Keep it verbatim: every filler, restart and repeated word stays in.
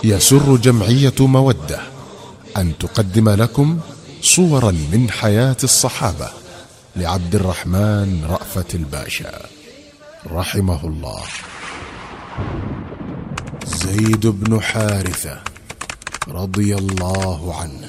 يسر جمعية مودة أن تقدم لكم صورا من حياة الصحابة لعبد الرحمن رأفت الباشا رحمه الله. زيد بن حارثة رضي الله عنه